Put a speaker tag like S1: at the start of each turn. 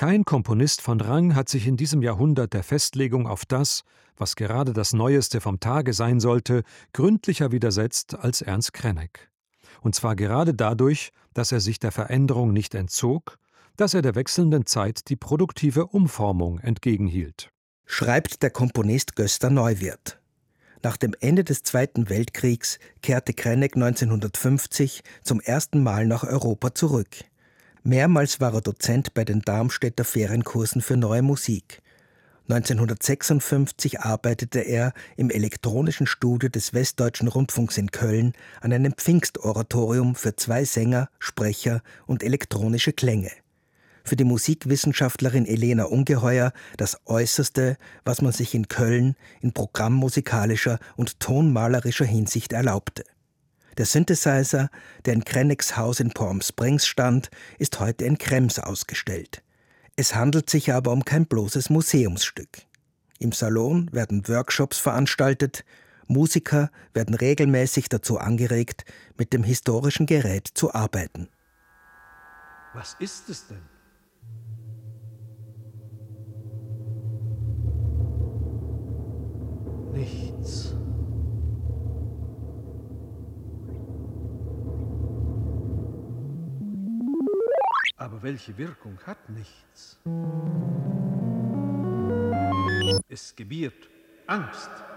S1: Kein Komponist von Rang hat sich in diesem Jahrhundert der Festlegung auf das, was gerade das Neueste vom Tage sein sollte, gründlicher widersetzt als Ernst Krenek. Und zwar gerade dadurch, dass er sich der Veränderung nicht entzog, dass er der wechselnden Zeit die produktive Umformung entgegenhielt.
S2: Schreibt der Komponist Gösta Neuwirth. Nach dem Ende des Zweiten Weltkriegs kehrte Krenek 1950 zum ersten Mal nach Europa zurück. Mehrmals war er Dozent bei den Darmstädter Ferienkursen für Neue Musik. 1956 arbeitete er im elektronischen Studio des Westdeutschen Rundfunks in Köln an einem Pfingstoratorium für 2 Sänger, Sprecher und elektronische Klänge. Für die Musikwissenschaftlerin Elena Ungeheuer das Äußerste, was man sich in Köln in programmmusikalischer und tonmalerischer Hinsicht erlaubte. Der Synthesizer, der in Kreneks Haus in Palm Springs stand, ist heute in Krems ausgestellt. Es handelt sich aber um kein bloßes Museumsstück. Im Salon werden Workshops veranstaltet, Musiker werden regelmäßig dazu angeregt, mit dem historischen Gerät zu arbeiten.
S3: Was ist es denn? Nichts. Aber welche Wirkung hat nichts? Es gebiert Angst.